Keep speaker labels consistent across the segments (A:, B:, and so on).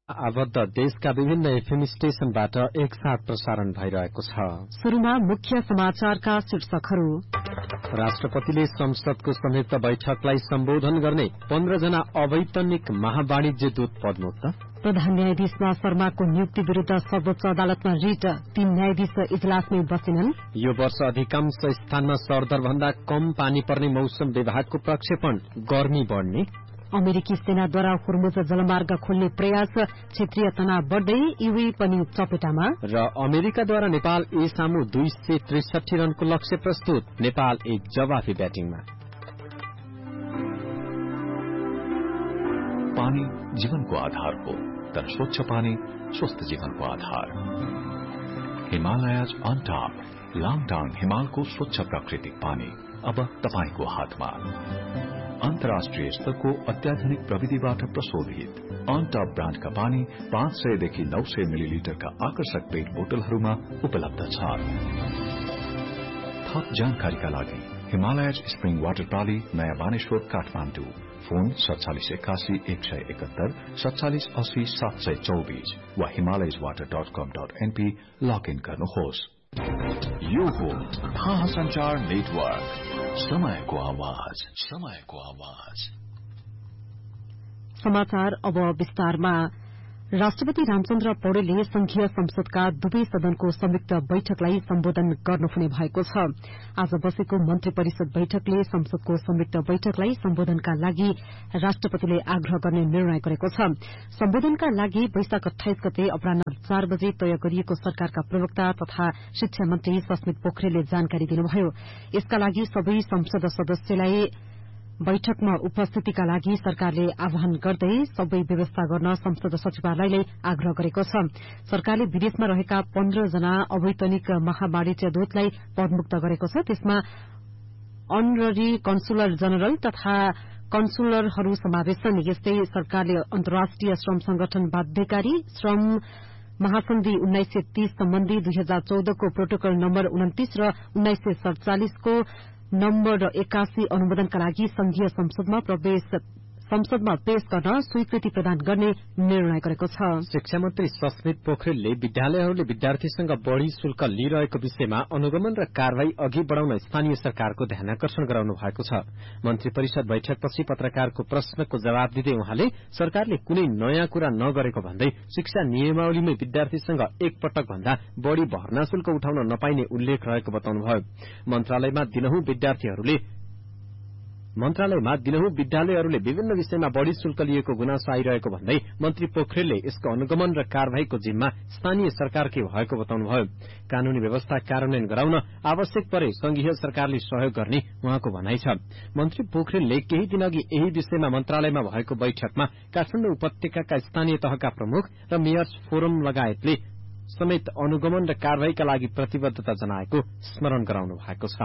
A: आबद्ध देशका विभिन्न एफएम स्टेशनबाट एकसाथ प्रसारण भइरहेको छ।
B: सुरुमा मुख्य समाचारका शीर्षकहरू।
A: राष्ट्रपतिले संसदको संयुक्त बैठकलाई सम्बोधन गर्ने 15 जना अवैतनिक महावाणिज्य दूत पदमुक्त।
B: प्रधान न्यायाधीशमा शर्माको नियुक्ति विरूद्ध सर्वोच्च अदालतमा रिट, 3 न्यायाधीश इजलासमै बसेनन्।
A: यो वर्ष अधिकांश स्थानमा सरदर भन्दा कम पानी पर्ने मौसम विभागको प्रक्षेपण, गर्मी बढ्ने।
B: अमेरिकी सेनाद्वारा होर्मुज जलमार्ग खोल्ने प्रयास, क्षेत्रीय तनाव बढ्दै यूए पनि चपेटामा।
A: र अमेरिकाद्वारा नेपाल ए सामु 263 रनको लक्ष्य प्रस्तुत, नेपाल एक जवाफी ब्याटिङमा।
C: पानी जीवनको आधार हो, तर स्वच्छ पानी स्वस्थ जीवनको आधार। हिमालयज अन टॉप, लाङटाङ हिमालको स्वच्छ प्राकृतिक पानी अब तपाईको हातमा। अन्तर्राष्ट्रिय स्तरको अत्याधुनिक प्रविधिबाट प्रशोधित अन टॉप ब्रान्डका पानी 500 देखि 900 मिलिलिटरका आकर्षक पेट बोतलहरूमा उपलब्ध छ। थप जानकारीका लागि हिमालयज स्प्रिङ वाटर प्राली, नयाँ बानेश्वर, काठमाडौँ। फोन 4781 171 4780 724 वा himalayaswater.com.np लगइन गर्नुहोस्। यो हो थाहा संचार नेटवर्क, समयको आवाज, समयको आवाज।
B: समाचार अब विस्तारमा। राष्ट्रपति रामचन्द्र पौडेलले संघीय संसदका दुवै सदनको संयुक्त बैठकलाई सम्बोधन गर्नुहुने भएको छ। आज बसेको मन्त्री परिषद बैठकले संसदको संयुक्त बैठकलाई सम्बोधनका लागि राष्ट्रपतिले आग्रह गर्ने निर्णय गरेको छ। सम्बोधनका लागि वैशाख 28 गते अपराह्न 4 बजे तय गरिएको सरकारका प्रवक्ता तथा शिक्षा मन्त्री सस्मित पोखरेलले जानकारी दिनुभयो। यसका लागि सबै संसद सदस्यलाई बैठकमा उपस्थितिका लागि सरकारले आह्वान गर्दै सबै व्यवस्था गर्न संसद सचिवालयले आग्रह गरेको छ। सरकारले विदेशमा रहेका 15 जना अवैतनिक महावाणिज्य दूतलाई पदमुक्त गरेको छ। त्यसमा अनररी कन्सुलर जनरल तथा कन्सुलरहरू समावेश छन्। यस्तै सरकारले अन्तर्राष्ट्रिय श्रम संगठन बाध्यकारी श्रम महासन्धि 1930 सम्बन्धी 2014 को प्रोटोकल नम्बर 29 र 1947 को नम्बर 81 अनुमोदनका लागि संघीय संसदमा पेश गर्न स्वीकृति प्रदान गर्ने निर्णय गरेको छ।
A: शिक्षा मन्त्री सस्मित पोखरेलले विद्यालयहरूले विद्यार्थीसँग बढ़ी शुल्क लिइरहेको विषयमा अनुगमन र कारवाही अघि बढ़ाउन स्थानीय सरकारको ध्यानाकर्षण गराउनु भएको छ। मन्त्री परिषद बैठकपछि पत्रकारको प्रश्नको जवाब दिँदै उहाँले सरकारले कुनै नयाँ कुरा नगरेको भन्दै शिक्षा नियमावलीमै विद्यार्थीसँग एक पटक भन्दा बढ़ी भर्ना शुल्क उठाउन नपाइने उल्लेख रहेको बताउनुभयो। मन्त्रालयमा दिनहुँ विद्यालयहरूले विभिन्न विषयमा बढ़ी शुल्क लिएको गुनासो आइरहेको भन्दै मन्त्री पोखरेलले यसको अनुगमन र कारवाहीको जिम्मा स्थानीय सरकारकै भएको बताउनुभयो। कानूनी व्यवस्था कार्यान्वयन गराउन आवश्यक परे संघीय सरकारले सहयोग गर्ने उहाँको भनाइ छ। मन्त्री पोखरेलले केही दिन अघि यही विषयमा मन्त्रालयमा भएको बैठकमा काठमाडौँ उपत्यकाका स्थानीय तहका प्रमुख र मेयर्स फोरम लगायतले समेत अनुगमन र कारवाहीका लागि प्रतिबद्धता जनाएको स्मरण गराउनु भएको छ।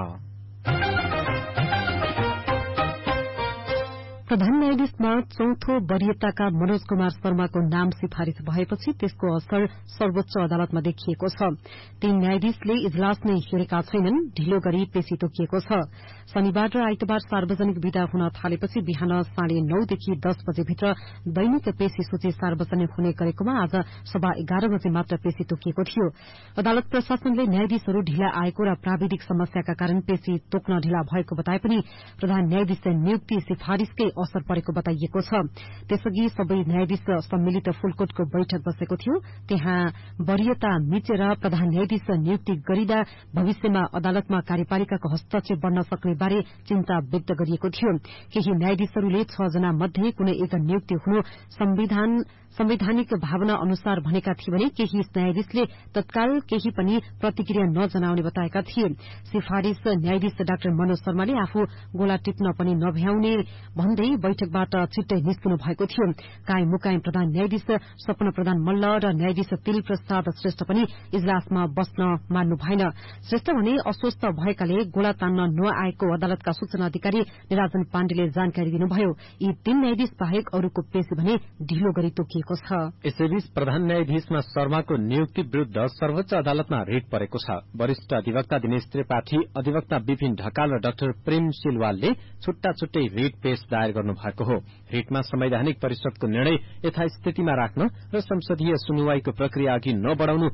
B: प्रधान न्यायाधीशमा चौथो वरियताका मनोज कुमार शर्माको नाम सिफारिश भएपछि त्यसको असर सर्वोच्च अदालतमा देखिएको छ। 3 न्यायाधीशले इजलास नै हेरेका छैनन्, ढिलो गरी पेशी तोकिएको छ। शनिबार र आइतबार सार्वजनिक विदा हुन थालेपछि बिहान 9:30 देखि 10 बजेभित्र दैनिक पेशी सूची सार्वजनिक हुने गरेकोमा आज 11:15 बजे मात्र पेशी तोकिएको थियो। अदालत प्रशासनले न्यायाधीशहरू ढिला आएको र प्राविधिक समस्याका कारण पेशी तोक्न ढिला भएको बताए पनि प्रधान न्यायाधीश नियुक्ति सिफारिशकै असर परेको बताइएको छ। त्यसअघि सबै न्यायाधीश सम्मिलित फुलकोटको बैठक बसेको थियो। त्यहाँ वरियता मिचेर प्रधान न्यायाधीश नियुक्ति गरिँदा भविष्यमा अदालतमा कार्यपालिकाको हस्तक्षेप बन्न सक्ने बारे चिन्ता व्यक्त गरिएको थियो। केही न्यायाधीशहरूले 6 जना मध्ये कुनै एक नियुक्ति हुनु संवैधानिक भावना अनुसार भनेका थिए भने केही न्यायाधीशले तत्काल केही पनि प्रतिक्रिया नजनाउने बताएका थिए। सिफारिश न्यायाधीश डाक्टर मनोज शर्माले आफू गोला टिप्न पनि नभ्याउने भन्दै बैठकबाट छिट्टै निस्किनु भएको थियो। कायम मुकायम प्रधान न्यायाधीश स्वप्न प्रधान मल्ल र न्यायाधीश तिल प्रसाद श्रेष्ठ पनि इजलासमा बस्न मान्नु भएन। श्रेष्ठ भने अस्वस्थ भएकाले गोला तान्न नआएको अदालतका सूचना अधिकारी निराजन पाण्डेले जानकारी दिनुभयो। यी 3 न्यायाधीश बाहेक अरूको पेशी भने ढिलो गरी तोकिएको छ।
A: यसैबीच प्रधान न्यायाधीशमा शर्माको नियुक्ति विरूद्ध सर्वोच्च अदालतमा रिट परेको छ। वरिष्ठ अधिवक्ता दिनेश त्रिपाठी, अधिवक्ता विपिन ढकाल र डाक्टर प्रेम सिलवालले छुट्टा छुट्टै रिट पेश दायर गर्नुभएको हो। रिटमा संवैधानिक परिषदको निर्णय यथास्थितिमा राख्न र संसदीय सुनवाईको प्रक्रिया अघि नबढाउनु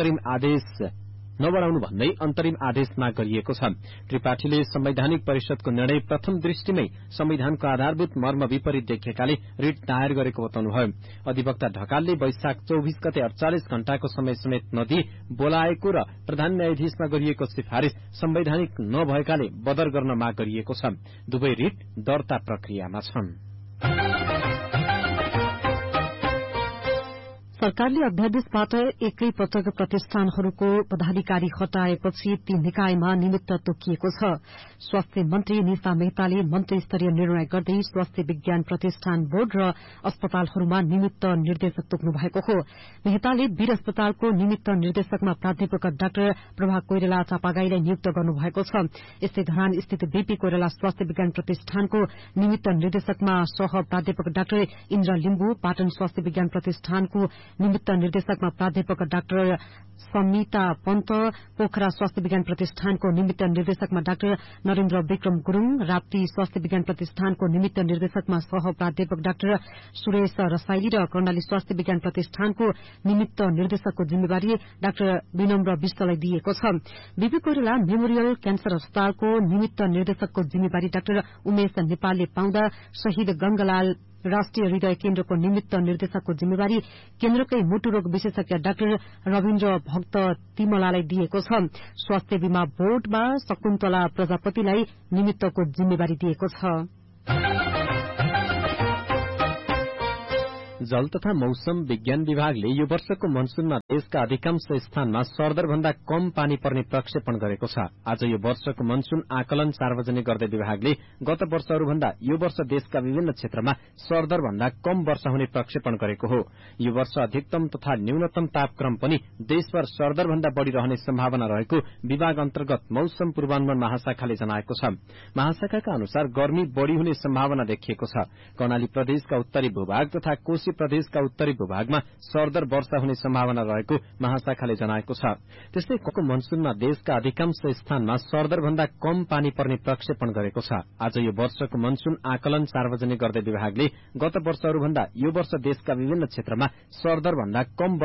A: भन्दै अन्तरिम आदेश माग गरिएको छ। त्रिपाठीले संवैधानिक परिषदको निर्णय प्रथम दृष्टिमै संविधानको आधारभूत मर्म विपरीत देखिएकाले रिट दायर गरेको बताउनुभयो। अधिवक्ता ढकालले वैशाख 24 गते 48 घण्टाको समय समेत नदिई बोलाएको र प्रधान न्यायाधीशमा गरिएको सिफारिश संवैधानिक नभएकाले बदर गर्न माग गरिएको छ। दुवै रिट दर्ता प्रक्रियामा छन्।
B: सरकारले अध्यादेशबाट एकै पटक प्रतिष्ठानहरूको पदाधिकारी हटाएपछि ती निकायमा निमित्त तोकिएको छ। स्वास्थ्य मन्त्री निशा मेहताले मन्त्री स्तरीय निर्णय गर्दै स्वास्थ्य विज्ञान प्रतिष्ठान बोर्ड र अस्पतालहरूमा निमित्त निर्देशक तोक्नु भएको हो। मेहताले वीर अस्पतालको निमित्त निर्देशकमा प्राध्यापक डाक्टर प्रभा कोइराला चापागाईलाई नियुक्त गर्नुभएको छ। यस्तै धरान स्थित बीपी कोइराला स्वास्थ्य विज्ञान प्रतिष्ठानको निमित्त निर्देशकमा सह प्राध्यापक डाक्टर इन्द्र लिम्बू, पाटन स्वास्थ्य विज्ञान प्रतिष्ठानको निमित्त निर्देशकमा प्राध्यापक डाक्टर समिता पन्त, पोखरा स्वास्थ्य विज्ञान प्रतिष्ठानको निमित्त निर्देशकमा डाक्टर नरेन्द्र विक्रम गुरूङ, राप्ती स्वास्थ्य विज्ञान प्रतिष्ठानको निमित्त निर्देशकमा सह प्राध्यापक डाक्टर सुरेश रसाइली र कर्णाली स्वास्थ्य विज्ञान प्रतिष्ठानको निमित्त निर्देशकको जिम्मेवारी डाक्टर विनम्र विष्टलाई दिएको छ। बीपी कोइराला मेमोरियल क्यान्सर अस्पतालको निमित्त निर्देशकको जिम्मेवारी डाक्टर उमेश नेपालले पाउँदा शहीद गंगालाल राष्ट्रिय हृदय केन्द्रको निमित्त निर्देशकको जिम्मेवारी केन्द्रकै मुटु रोग विशेषज्ञ डाक्टर रविन्द्र भक्त तिमलालाई दिएको छ। स्वास्थ्य बीमा बोर्डमा शकुन्तला प्रजापतिलाई निमित्तको जिम्मेवारी दिएको छ।
A: जल तथा मौसम विज्ञान विभागले यो वर्षको मनसूनमा देशका अधिकांश स्थानमा सरदरभन्दा कम पानी पर्ने प्रक्षेपण गरेको छ। आज यो वर्षको मनसून आकलन सार्वजनिक गर्दै विभागले गत वर्षहरूभन्दा यो वर्ष देशका विभिन्न क्षेत्रमा सरदरभन्दा कम वर्षा हुने प्रक्षेपण गरेको हो। यो वर्ष अधिकतम तथा न्यूनतम तापक्रम पनि देशभर सरदरभन्दा बढ़ी रहने सम्भावना रहेको विभाग अन्तर्गत मौसम पूर्वानुमान महाशाखाले जनाएको छ। महाशाखाका अनुसार गर्मी बढ़ी हुने सम्भावना देखिएको छ। कर्णाली प्रदेशका उत्तरी भूभाग तथा कोशी प्रदेशका उत्तरी भूभागमा सरदर वर्षा हुने सम्भावना रहेको महाशाखाले जनाएको छ। त्यस्तै मनसूनमा देशका अधिकांश स्थानमा सरदरभन्दा कम पानी पर्ने प्रक्षेपण गरेको छ। आज यो वर्षको मनसून आकलन सार्वजनिक गर्दै विभागले गत वर्षहरूभन्दा यो वर्ष देशका विभिन्न क्षेत्रमा सरदरभन्दा कम